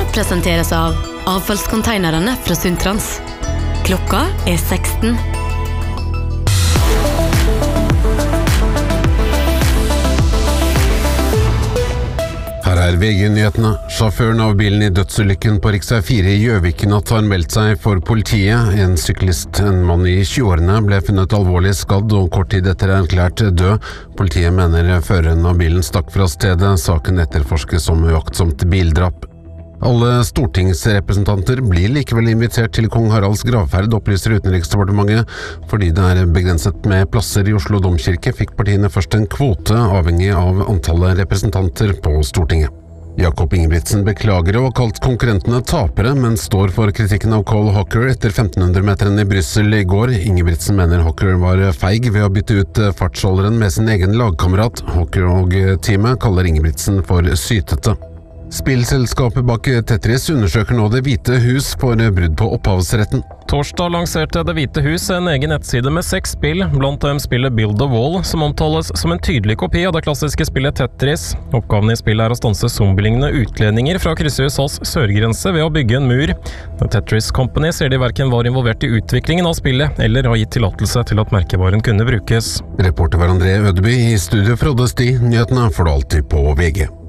presenteres av avfallskonteinerne fra Sundtrans. Klokka 16. Her VG-nyhetene. Sjåføren av bilen i dødsulykken på Riksvei 4 i Gjøvik-natt har meldt seg for politiet. En syklist, en mann i 20-årene, ble funnet alvorlig skadd og kort tid etter erklært død. Politiet mener føreren av bilen stakk fra stedet. Saken etterforskes som uaktsomt bildrap. Alle stortingsrepresentanter blir likevel invitert til Kong Haralds gravferd, opplyser Utenriksdepartementet. Fordi det er begrenset med plasser i Oslo Domkirke, fikk partiene først en kvote avhengig av antallet representanter på Stortinget. Jakob Ingebrigtsen beklager og har kalt konkurrentene tapere, men står for kritikken av Cole Hocker etter 1500-meteren i Bryssel i går. Ingebrigtsen mener Hocker var feig ved å bytte ut fartsholderen med sin egen lagkamerat. Hocker og teamet kaller Ingebrigtsen for sytete. Spillselskapet bak Tetris undersøker nå Det hvite hus for brudd på opphavsretten. Torsdag lanserte Det hvite hus en egen nettside med 6 spill, blant dem spillet Build a Wall, som omtales som en tydelig kopi av det klassiske spillet Tetris. Oppgaven i spillet er å stanse zombielignende utkledninger fra å krysse USAs sørgrense ved å bygge en mur. The Tetris Company sier de hverken var involvert i utviklingen av spillet, eller har gitt tillatelse til at merkevaren kunne brukes. Reporter var André Ødeby, i studio Frode Sti. Nyhetene får du alltid på VG.